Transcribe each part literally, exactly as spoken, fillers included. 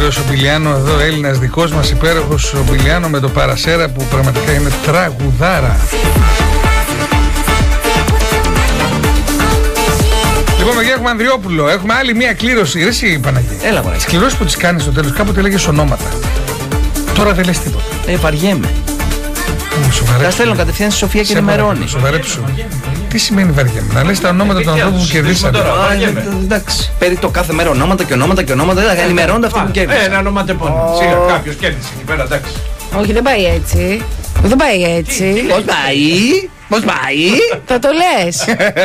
Φίλος ο Μπιλιάνο εδώ, Έλληνας δικός μας υπέροχος ο Μπιλιάνο με το Παρασέρα που πραγματικά είναι τραγουδάρα. Λοιπόν, παιδιά, έχουμε Ανδριόπουλο. Έχουμε άλλη μία κλήρωση. Ρε εσύ, Παναγία. Έλα, μωρέ. Τις κληρώσεις που τις κάνεις στο τέλος, κάποτε έλεγες ονόματα. Τώρα δεν λες τίποτα. Ε, βαριέμαι. Τα στέλνω κατευθείαν στη Σοφία και ενημερώνει. Σοβαρέψου. Τι σημαίνει βαριέμαι? Να λες τα ονόματα των ανθρώπων που κερδίσαν. Εντάξει. Παίρνει το κάθε μέρα ονόματα και ονόματα και ονόματα. Δεν ενημερώνονται αυτοί που κέρδισαν. Ένα ονοματεπώνυμο. Σίγουρα κάποιος κέρδισε εκεί πέρα, εντάξει. Όχι, δεν πάει έτσι. Δεν πάει έτσι. Πώς πάει? Πώς πάει? Θα το λες.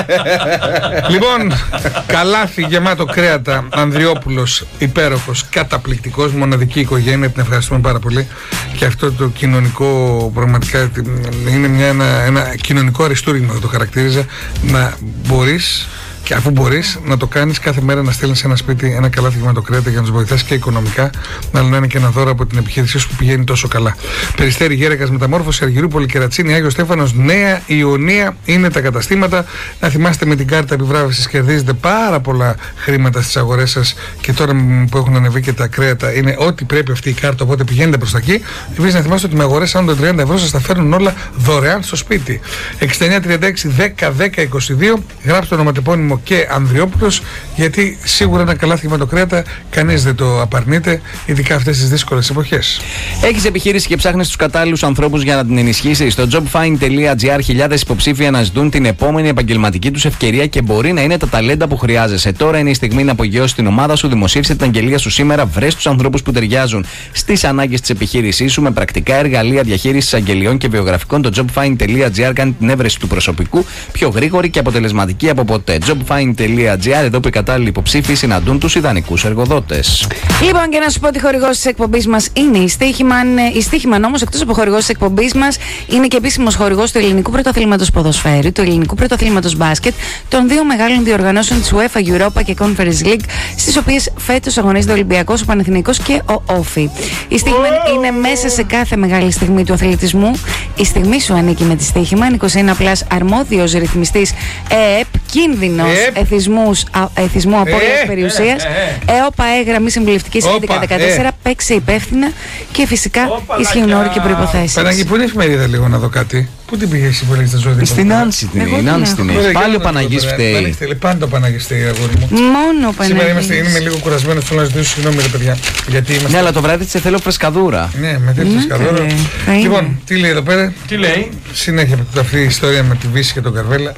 Λοιπόν, καλάθι γεμάτο κρέατα, Ανδριόπουλος, υπέροχος, καταπληκτικός, μοναδική οικογένεια, την ευχαριστούμε πάρα πολύ. Και αυτό το κοινωνικό, πραγματικά είναι μια, ένα, ένα κοινωνικό αριστούργημα, το χαρακτήριζα, να μπορείς, και αφού μπορείς να το κάνεις κάθε μέρα, να στέλνεις σε ένα σπίτι ένα καλάθι γεμάτο κρέατα για να τους βοηθάς και οικονομικά, αλλά να είναι και ένα δώρο από την επιχείρησή σου που πηγαίνει τόσο καλά. Περιστέρι, Γέρακας, Μεταμόρφωση, Αργυρούπολη, Κερατσίνη, Άγιος Στέφανος, Νέα Ιωνία είναι τα καταστήματα. Να θυμάστε, με την κάρτα επιβράβευσης κερδίζετε πάρα πολλά χρήματα στις αγορές σας, και τώρα που έχουν ανεβεί και τα κρέατα είναι ό,τι πρέπει αυτή η κάρτα, οπότε πηγαίνετε προς τα εκεί. Επίσης, να θυμάστε ότι με αγορές άνω των τριάντα ευρώ σας τα φέρνουν όλα δωρεάν στο σπίτι. εξήντα εννιά τριάντα έξι δέκα δέκα είκοσι δύο, γράψτε το ονοματεπώνυμο και Ανδριόπουλος, γιατί σίγουρα ένα καλάθι με το κρέατα κανείς δεν το απαρνείται, ειδικά αυτές τις δύσκολες εποχές. Έχεις επιχείρηση και ψάχνεις τους κατάλληλους ανθρώπους για να την ενισχύσεις? Στο jobfind τελεία gr χιλιάδες υποψήφοι αναζητούν την επόμενη επαγγελματική τους ευκαιρία και μπορεί να είναι τα ταλέντα που χρειάζεσαι. Τώρα είναι η στιγμή να απογειώσεις την ομάδα σου. Δημοσίευσε την αγγελία σου σήμερα. Βρες τους ανθρώπους που ταιριάζουν στις ανάγκες της επιχείρησής σου με πρακτικά εργαλεία διαχείρισης αγγελιών και βιογραφικών. Το jobfind τελεία gr κάνει την έβρεση του προσωπικού πιο γρήγορη και αποτελεσματική από ποτέ. jobfind τελεία gr, εδώ που οι κατάλληλοι υποψήφοι συναντούν τους ιδανικούς εργοδότες. Λοιπόν, και να σου πω ότι χορηγός της εκπομπής μας είναι η Στίχημαν. Η Στίχημαν όμως, εκτός από χορηγός της εκπομπής μας, είναι και επίσημος χορηγός του Ελληνικού Πρωταθλήματος Ποδοσφαίρου, του Ελληνικού Πρωταθλήματος Μπάσκετ, των δύο μεγάλων διοργανώσεων της UEFA, Europa και Conference League, στις οποίες φέτος αγωνίζεται ο Ολυμπιακός, ο Παναθηναϊκός και ο Όφι. Η Στίχημαν oh! είναι μέσα σε κάθε μεγάλη στιγμή του αθλητισμού. Η στιγμή σου ανήκει με τη Στίχημαν. είκοσι ένα πλας, αρμόδιος ρυθμιστής ΕΕΠ, κίνδυνος εθισμούς, α, εθισμού απώλειας ε, περιουσίας, ε, ε, ΕΟΠΑ, ε, γραμμή συμβουλευτικής έντεκα δεκατέσσερα, ε. παίξε υπεύθυνα και φυσικά ισχύουν όροι και προϋποθέσεις. Παναγί, πού είναι η εφημερίδα λίγο να δω κάτι? Πού την πήγες εσύ που έλεγες τα ζώδια? Στην Άνση την είναι. Πάλι ο Παναγής φταίει. Πάντα ο Παναγής φταίει, αγόρι μου. Μόνο ο Παναγής. Σήμερα είμαστε, είμαι λίγο κουρασμένος, θέλω να ζητήσω συγγνώμη, ρε παιδιά. Γιατί είμαστε... Ναι, αλλά το βράδυ σε θέλω φρεσκαδούρα. Ναι, με τέτοια φρεσκαδούρα. Λοιπόν, τι λέει εδώ πέρα? Τι λέει? Συνέχεια αυτή η ιστορία με τη Βύση και τον Καρβέλα.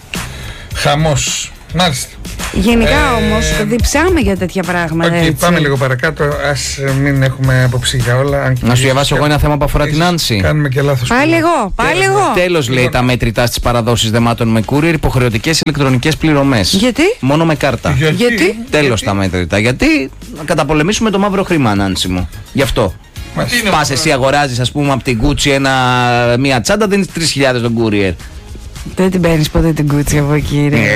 Χαμός. Μάλιστα. Γενικά ε, όμως διψάμε για τέτοια πράγματα. Okay, πάμε λίγο παρακάτω. Ας μην έχουμε άποψη για όλα. Αν να σου διαβάσω εγώ ένα θέμα που αφορά την Άνση. Κάνουμε και λάθος. Πάλι εγώ. Πάλι εγώ. Τέλος, λέει, τα μέτρητά στις παραδόσεις δεμάτων με courier, υποχρεωτικές ηλεκτρονικές πληρωμές. Γιατί? Μόνο με κάρτα. Γιατί? Γιατί? Τέλος τα μέτρητα. Γιατί να καταπολεμήσουμε το μαύρο χρήμα, Άνση μου. Γι' αυτό. Πας εσύ, αγοράζεις, ας πούμε, από την Gucci ένα, μία τσάντα, δίνεις τρεις χιλιάδες τον courier. Δεν την παίρνεις ποτέ την Gucci από εκεί, ρε.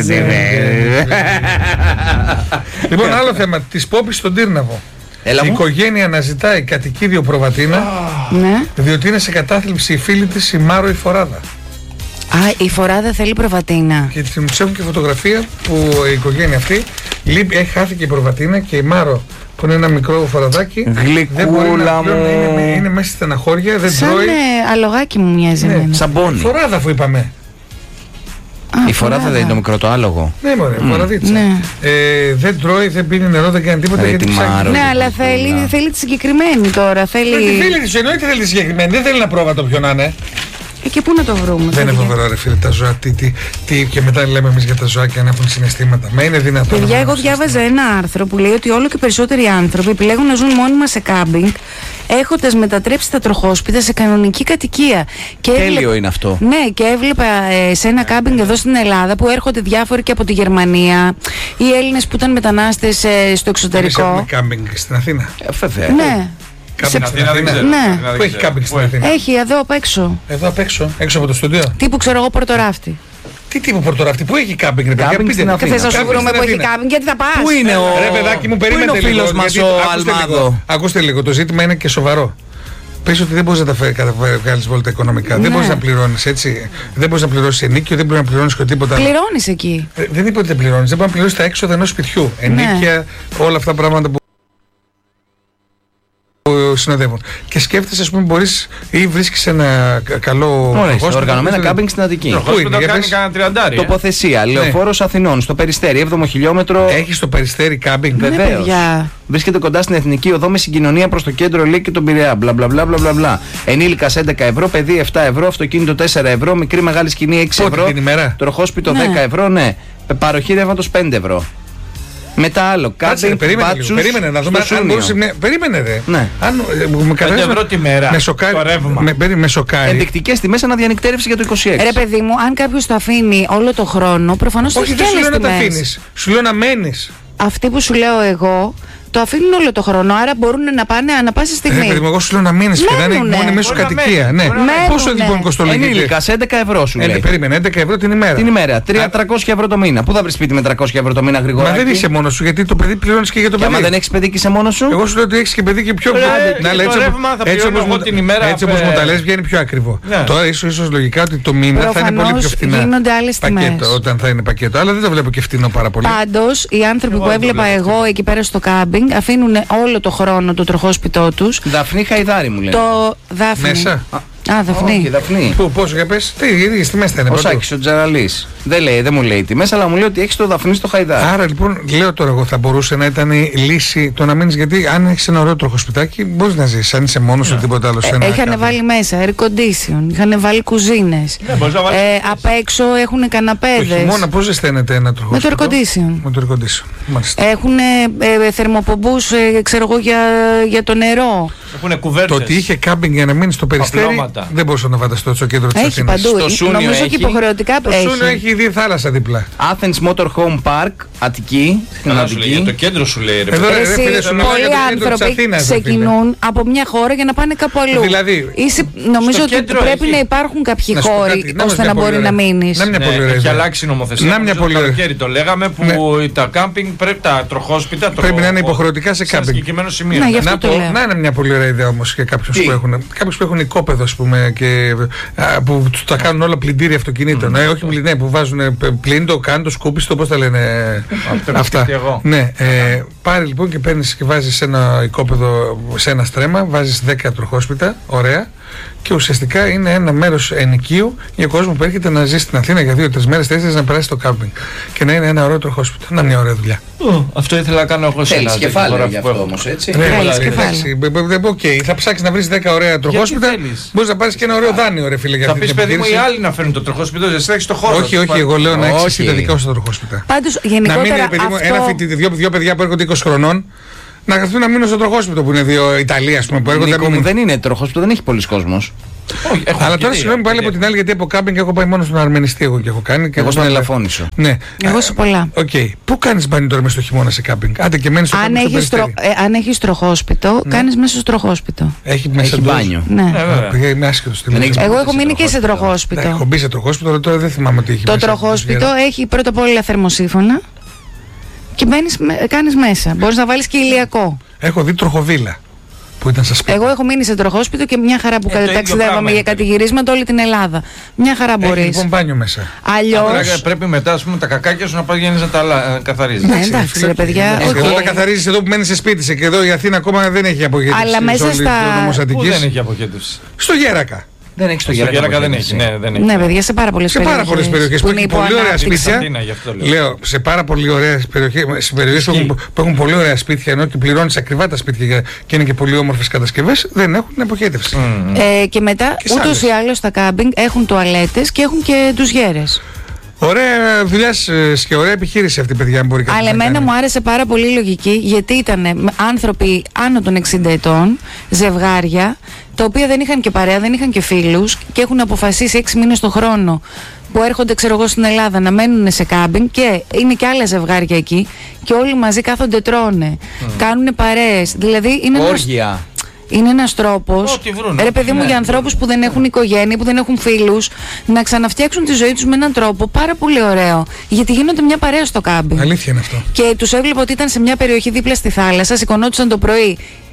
Λοιπόν, άλλο θέμα. Της Πόπης στον Τύρναβο. Η οικογένεια αναζητάει κατοικίδιο προβατίνα, διότι είναι σε κατάθλιψη η φίλη της, η Μάρο η Φοράδα. Α, η Φοράδα θέλει προβατίνα. Και της έχουν και φωτογραφία που η οικογένεια αυτή έχει χάθηκε η προβατίνα και η Μάρο, που είναι ένα μικρό φοραδάκι, γλυκούλα μου, είναι, είναι μέσα στη στεναχώρια, δεν σαν τρώει. Σαν αλογάκι μου μοιάζει. Ναι, σαμπόνι. Φοράδα αφού είπαμε. Α, η φοράδα δεν είναι το μικρό το άλογο. Ναι, μωρέ, mm. φοραδίτσα. Ναι. Ε, δεν τρώει, δεν πίνει νερό, δεν κάνει τίποτα. Γιατί ψάχνει. Ναι, αλλά θέλει, θέλει τη συγκεκριμένη τώρα. Θέλει... Τι θέλει τη εννοείται θέλει τη συγκεκριμένη, δεν θέλει ένα πρόβατο πιο να είναι. Ε, και πού να το βρούμε? Δεν είναι φοβερό, ρε φίλε, τα ζώα. Τι, τι, τι, και μετά λέμε εμείς για τα ζωάκια να έχουν συναισθήματα. Μα είναι δυνατόν? Παιδιά, εγώ διάβαζα ένα άρθρο που λέει ότι όλο και περισσότεροι άνθρωποι επιλέγουν να ζουν μόνιμα σε κάμπινγκ, έχοντας μετατρέψει τα τροχόσπιτα σε κανονική κατοικία. Και τέλειο έβλεπα... είναι αυτό. Ναι, και έβλεπα ε, σε ένα κάμπινγκ εδώ στην Ελλάδα που έρχονται διάφοροι και από τη Γερμανία, οι Έλληνες που ήταν μετανάστες ε, στο εξωτερικό. Εμείς έχουμε κάμπινγκ στην Αθήνα. Ε, βέβαια. Ναι. Κάμπινγκ στην Αθήνα. Ναι. Πού έχει κάμπινγκ στην Αθήνα? Έχει εδώ απ' έξω. Εδώ απ' έξω, έξω από το στούντιο. Τύπου ξέρω εγώ Πορτοράφτη. Τι τύπου Πορτοράφτη, πού έχει κάμπινγκ, ρε παιδιά? Πείτε να θες να σου βρούμε που έχει κάμπινγκ, γιατί θα πας? Πού είναι ο, ρε παιδάκι μου, περίμενε λίγο. Πού είναι ο φίλος μας ο Αλμάδο? Ακούστε λίγο, το ζήτημα είναι και σοβαρό. Πες ότι δεν μπορείς να τα βγάλεις βόλτα οικονομικά. Ναι. Δεν μπορείς να πληρώνεις έτσι. Δεν μπορείς να πληρώσεις ενίκιο, δεν μπορείς να πληρώνεις και τίποτα. Πληρώνεις εκεί. Ε, δεν είπα ότι δεν πληρώνεις. Δεν μπορείς να πληρώσεις τα έξοδα ενός σπιτιού. Ενίκια, ναι. Όλα αυτά τα πράγματα που. συνοδεύουν. Και σκέφτεσαι, ας πούμε, μπορείς ή βρίσκεις ένα καλό. Ωραία, οργανωμένα κάμπινγκ στην Αττική. Πού είναι, το κάνει κανένα τριαντάρι. Τοποθεσία, Λεωφόρος Αθηνών, στο Περιστέρι, έβδομο χιλιόμετρο. Έχει στο Περιστέρι κάμπινγκ. Βεβαίως. Βρίσκεται κοντά στην Εθνική Οδό με συγκοινωνία προς το κέντρο Λύκη και τον Πειραιά. Μπλα μπλα μπλα μπλα μπλα. Ενήλικας έντεκα ευρώ, παιδί επτά ευρώ, αυτοκίνητο τέσσερα ευρώ, μικρή μεγάλη σκηνή έξι ευρώ. Την ημέρα. Τροχόσπιτο ναι. δέκα ευρώ, ναι. Παροχή ρεύματος πέντε ευρώ. Μετά άλλο. Κάτσε, περίμενε, μπάτσους, περίμενε να δούμε αν μπορούσε. Μια... Περίμενε, ρε. Ναι. Αν, με πέντε ευρώ τη μέρα. Με σοκάρι. Το ρεύμα. Με, με, με σοκάρι. Ενδεικτικές τιμές αναδιανυκτέρευση για το είκοσι έξι. Ρε παιδί μου, αν κάποιος το αφήνει όλο το χρόνο, προφανώς θα έχει και άλλες τιμές. Όχι, δεν σου λέω να τα τιμές. αφήνεις. Σου λέω να μένεις. Αυτοί που σου λέω εγώ, το αφήνουν όλο το χρόνο, άρα μπορούν να πάνε ανά πάσα στιγμή. Ε, παιδί μου, εγώ σου λέω να μείνεις και να είναι μόνιμη σου κατοικία. Ναι. Πόσο λοιπόν κοστολογείται? Ενήλικας έντεκα ευρώ σου λέει. Ε, περίμενε, έντεκα ευρώ την ημέρα. Την ημέρα. τριακόσια ευρώ το μήνα. Πού θα βρει σπίτι με τριακόσια ευρώ το μήνα γρήγορα? Μα δεν είσαι μόνος σου, γιατί το παιδί πληρώνεις και για το παιδί. Μα δεν έχεις παιδί και είσαι μόνος σου. Εγώ σου λέω ότι έχεις και παιδί και πιο έτσι όπως μου τα λες βγαίνει πιο ακριβό. Τώρα ίσως λογικά ότι το μήνα θα είναι πολύ πιο φθηνά. Γίνονται άλλες τιμές. Όταν θα είναι πακέτο. Αλλά δεν το βλέπω και φθηνό πάρα πολύ. Πάντως οι άνθρωποι που έβλεπα εγώ εκεί πέρα στο κάμπινγκ αφήνουν όλο το χρόνο το τροχόσπιτό τους. Δαφνή Χαϊδάρη μου λέει. Το Δάφνη. Μέσα. Α, Δαφνή. Όχι, Δαφνή. Πού, πώς για πες, τι, οι τιμές θα είναι. Ο Σάκης, ο Τζαραλής. Δεν λέει, δεν μου λέει τιμές, αλλά μου λέει ότι έχεις το Δαφνή στο Χαϊδάρι. Άρα λοιπόν, λέω τώρα εγώ, θα μπορούσε να ήταν η λύση το να μείνεις, γιατί αν έχεις ένα ωραίο τροχοσπιτάκι, μπορείς να ζήσεις. Αν είσαι μόνος ή τίποτα άλλο. Ε, είχαν βάλει μέσα air condition, είχαν βάλει κουζίνες. Ναι, ε, απ' έξω έχουν καναπέδες. Το χειμώνα πώς ζεσταίνεται ένα τροχοσπιτό? Με το air condition. Με το air condition. Μάλιστα. Έχουν ε, θερμοπομπούς, ε, ξέρω εγώ, για, για το νερό. Έχουν κουβέρτες. Το ότι είχε κάμπινγκ για να μείνει στο Περιστέρι, Παπλώματα. δεν μπορούσα να φανταστώ στο κέντρο της Έχει Αθήνας. παντού. Στο Νομίζω έχει. και υποχρεωτικά Το έχει. Σούνιο έχει δει θάλασσα δίπλα. Athens Motor Home Park, Αττική. Στην Καλά σου λέει, Αττική. το κέντρο σου λέει ρε. Εδώ, παιδί. ρε, Εσύ, φίλε, σου μιλάω για πολλοί το κέντρο της άνθρωποι Αθήνας, ρε, ξεκινούν από μια χώρα για να πάνε κάπου αλλού. Δηλαδή, Είσαι, νομίζω στο ότι κέντρο πρέπει έχει. να υπάρχουν κάποιοι Να σου πω χώροι κάτι, να ώστε μας να μια μπορεί πολύ να ωραία. μείνει. Να μια Ναι, πολύ ωραία έχει ιδέα. αλλάξει η νομοθεσία. Να μια Νομίζω πολύ το ωραία. καλοκαίρι το λέγαμε που τα κάμπινγκ πρέπει, τα τροχόσπιτα Πρέπει να είναι υποχρεωτικά σε κάμπινγκ. συγκεκριμένο σημείο. Ναι, γι' αυτό Να, το πω, λέω. να είναι μια πολύ ωραία ιδέα όμως για κάποιους Τι? που έχουν, κάποιους που έχουν οικόπεδο, ας πούμε, και α, που τους τα κάνουν όλα πλυντήρια αυτοκινήτων. Ε, όχι πλυντήρια, που βάζουν ε, πλυντό, κάντο, σκούπιστο, πώς τα λένε Αυτό αυτά. και εγώ. Ναι, ε, πάρει λοιπόν και παίρνεις και βάζεις ένα οικόπεδο σε ένα στρέμμα, βάζεις δέκα τροχόσπιτα, ωραία. Και ουσιαστικά είναι ένα μέρος ενοικίου για κόσμο που έρχεται να ζει στην Αθήνα για δύο τρεις μέρες, τέσσερις, να περάσει στο κάμπινγκ. Και να είναι ένα ωραίο τροχόσπιτο. Να είναι μια ωραία δουλειά. Αυτό ήθελα να κάνω εγώ σε ένα Θέλεις κεφάλαιο γι' αυτό όμως, έτσι. Ναι, Θέλεις εντάξει, κεφάλαιο. οκ, θα ψάξεις να βρεις δέκα ωραία τροχόσπιτα. θέλεις? Μπορείς να πάρεις και ένα ωραίο δάνειο, ρε φίλε, για Θα αυτή πει την παιδί μου οι επιχείρηση. άλλοι να φέρουν το τροχόσπιτο, εσύ θα έχεις το χώρο. Όχι, όχι, εγώ λέω να έχεις εσύ Όχι. τα δικά σου τα τροχόσπιτα. Πάντως Να μην είναι, γενικότερα παιδί μου, ένα αυτό... φοιτητή, δύο, δύο παιδιά που έρχονται είκοσι χρονών, να καθούν να μείνουν στο τροχόσπιτο που είναι δύο Ιταλία, ας πούμε, που έρχονται. Νίκο μου, δεν είναι τροχόσπιτο, δεν έχει πολλοί κόσμος. Όχι, έχω Αλλά τώρα αρκετή, συγγνώμη πάλι από αρκετή. την άλλη, γιατί από κάμπινγκ έχω πάει μόνο στον Αρμενιστή εγώ και έχω κάνει. Και Εγώ στον πάω- Ελαφώνησο. Ναι. Εγώ σε πολλά. Οκ. Πού κάνεις μπάνι τώρα μες στο χειμώνα σε κάμπινγκ? Άντε και μένεις στο Αν κάμπινγκ στο έχεις, τρο... Περιστέρι. ε, αν έχεις τροχόσπιτο, κάνεις μέσα στο τροχόσπιτο. Έχει μέσα Έχει ντουζ. μπάνιο. Ναι. Ε, βέβαια. Πήγα, είμαι άσχετος στη Δεν λέξη. έχεις Εγώ μπει έχω σε μείνει και σε τροχόσπιτο. τροχόσπιτο. Έχω μπει σε τροχόσπιτο, αλλά τώρα δεν θυμάμαι ότι έχει Το μέσα. τροχόσπιτο έχει πρώτα απ' όλα θερμοσύφωνα και μπαίνεις, με- κάνεις μέσα. Μπορείς να βάλεις και ηλιακό. Έχω δει τροχοβίλα που ήταν στα σπίτια. Εγώ έχω μείνει σε τροχόσπιτο και μια χαρά που Ε, το ίδιο ταξιδεύαμε πράγμα για είναι. κατηγυρίσματα όλη την Ελλάδα. Μια χαρά Έχει μπορείς. λοιπόν μπάνιο μέσα. Αλλιώς. Τώρα πρέπει μετά ας πούμε, τα κακάκια σου να πας να τα λα- ε, καθαρίζεις. Ναι, εντάξει, ρε παιδιά. Όχι, οκ. εδώ τα καθαρίζεις εδώ που μένεις σε σπίτι σε, και εδώ η Αθήνα ακόμα δεν έχει απογοήτευση. Αλλά μέσα σε όλη στα- την νομός Πού Αττικής. δεν έχει αποχέτευση. Στο Γέρακα. Δεν έχει το Στο Γέρακα δεν έχει. Ναι, δεν έχει. Ναι, παιδιά, σε πάρα πολλές Σε πάρα πολλές περιοχές που που είναι έχει πολύ ωραία υποανάπτυξη. σπίτια. Αθήνα, γι' αυτό λέω. Λέω, σε πάρα πολύ ωραίες περιοχές, σε περιοχές που, έχουν- που έχουν πολύ ωραία σπίτια, ενώ και πληρώνεις ακριβά τα σπίτια για- και είναι και πολύ όμορφες κατασκευές, δεν έχουν την αποχέτευση. Ε, και μετά, Και σ' ούτως άλλες. ή άλλως τα κάμπινγκ έχουν τουαλέτες και έχουν και ντουζιέρες. Ωραία δουλειά σας και ωραία επιχείρηση αυτή, παιδιά, αν μπορεί κάποιος Αλλά να εμένα κάνει. μου άρεσε πάρα πολύ η λογική, γιατί ήταν άνθρωποι άνω των εξήντα ετών, ζευγάρια, τα οποία δεν είχαν και παρέα, δεν είχαν και φίλους και έχουν αποφασίσει έξι μήνες το χρόνο που έρχονται, ξέρω εγώ, στην Ελλάδα να μένουν σε κάμπινγκ και είναι και άλλα ζευγάρια εκεί και όλοι μαζί κάθονται, τρώνε, κάνουν παρέες. Δηλαδή είναι ένας, Όργια. είναι ένας τρόπος, Ό,τι βρούνε, ρε παιδί μου, ναι. για ανθρώπους που δεν έχουν οικογένεια, που δεν έχουν φίλους, να ξαναφτιάξουν τη ζωή τους με έναν τρόπο πάρα πολύ ωραίο. Γιατί γίνονται μια παρέα στο κάμπινγκ. Αλήθεια είναι αυτό. Και τους έβλεπα ότι ήταν σε μια περιοχή δίπλα στη θάλασσα, σηκωνόντουσαν το πρωί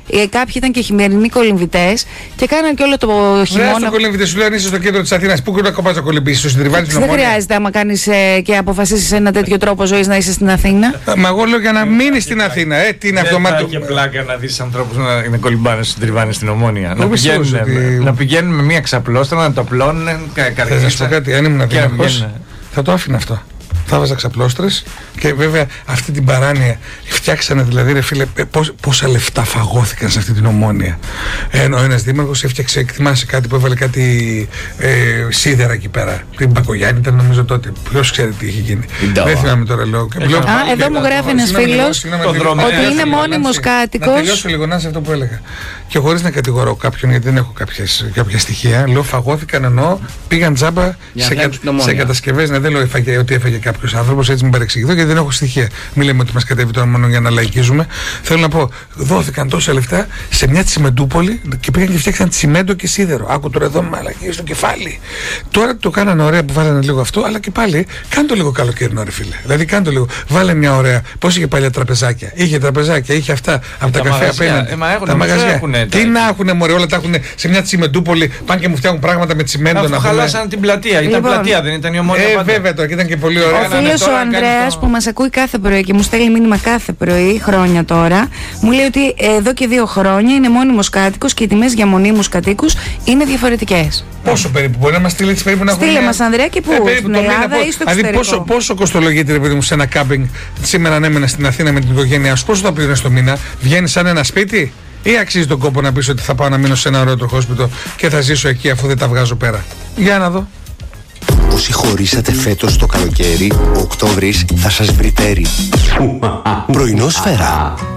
Ε, κάποιοι ήταν και χειμερινοί κολυμβητές και κάναν και όλο το χειμώνα. Δεν στο κολυμβητέ, σου λέει αν είσαι στο κέντρο της Αθήνας, πού να κοπάς να κολυμπήσεις, στο Συντριβάνι στην Ομόνια. Δεν χρειάζεται άμα κάνεις ε, και αποφασίσεις ένα τέτοιο τρόπο ζωής να είσαι στην Αθήνα. Μα εγώ λέω για να μείνεις στην Αθήνα. Ε, τι είναι αυτό. Δεν θα είχε πλάκα να δεις ανθρώπους να είναι κολυμπάνε στο Συντριβάνι στην Ομόνια. Να πιστεύω πηγαίνουν, ότι- να πηγαίνουν με μία ξαπλώστρα, να το πλώνουν Θα σας πω κάτι, αν ήμουν και να αδύναμος, βγαίνουν. θα το άφηνα αυτό. Θα βάζα ξαπλώστρες και βέβαια αυτή την παράνοια φτιάξανε δηλαδή ρε φίλε ε, πώς, πόσα λεφτά φαγώθηκαν σε αυτή την Ομόνια. Ενώ ένας δήμαρχος έφτιαξε, εκτιμάσαι κάτι που έβαλε κάτι ε, σίδερα εκεί πέρα. Την Μπακογιάννη ήταν νομίζω τότε. Ποιος ξέρει τι είχε γίνει. Δεν θυμάμαι τώρα λέω. λέω Α, εδώ μου γράφει ένας φίλος ότι είναι μόνιμος Να κάτοικος. τελειώσω λίγο να σε αυτό που έλεγα. Και χωρίς να κατηγορώ κάποιον, γιατί δεν έχω κάποιες, κάποια στοιχεία, λέω φαγώθηκαν εννοώ, πήγαν τζάμπα Για να σε, κα, φτιάξουν την Ομόνια. σε κατασκευές. Ναι, δεν λέω έφαγε, ότι έφαγε κάποιος άνθρωπος, έτσι μην παρεξηγηθώ, γιατί δεν έχω στοιχεία. Μην λέμε ότι μας κατέβει τώρα μόνο για να λαϊκίζουμε. Θέλω να πω, δόθηκαν τόσα λεφτά σε μια τσιμεντούπολη και πήγαν και φτιάξαν τσιμέντο και σίδερο. Άκου τώρα εδώ μαλακή στο κεφάλι. Τώρα το κάνανε ωραία που βάλανε λίγο αυτό, αλλά και πάλι κάνε το λίγο καλοκαιρινό, ρε φίλε. Δηλαδή κάνε το λίγο. Βάλε μια ωραία. Πώς είχε παλιά τραπεζάκια. Είχε τραπεζάκια, είχε αυτά από τα, τα καφέ μαγαζιά, απέναντι. ε, μα έχουν, τα μαγαζιά. έχουνε, Τι τα- να έχουνε μωρέ, όλα τα έχουν σε μια τσιμεντούπολη. Πάνε και μου φτιάχνουν πράγματα με τσιμέντο Αφού να πούμε. χαλάσανε την πλατεία. Ήταν Λοιπόν. πλατεία, δεν ήταν η Ομόνια Ε, πάντα. βέβαια τώρα και ήταν και πολύ Ο ωραία. ναι, φίλος τώρα ο κάνεις Ανδρέας το- που μας ακούει κάθε πρωί και μου στέλνει μήνυμα κάθε πρωί, χρόνια τώρα, μου λέει ότι εδώ και δύο χρόνια είναι μόνιμος κάτοικος και οι τιμές για μονίμους κατοίκους είναι διαφορετικές. Πόσο περίπου μπορεί να μας στείλει έτσι περίπου να Στείλε έχουμε. μας, Ανδρέα, και πού, περίπου στην το μήνα, Ελλάδα πώς- ή στο Δηλαδή εξωτερικό? πόσο, πόσο κοστολογείται ρε παιδί μου σε ένα κάμπινγκ σήμερα αν έμενε στην Αθήνα με την οικογένειά σου, πόσο θα πληρώνεις το μήνα, βγαίνει σαν ένα σπίτι ή αξίζει τον κόπο να πεις ότι θα πάω να μείνω σε ένα ωραίο τροχόσπιτο και θα ζήσω εκεί αφού δεν τα βγάζω πέρα. Για να δω. Όσοι χωρίσατε φέτος το καλοκαίρι, ο Οκτώβρης θα σας βρυτέρει. Πρωινό σφαίρα.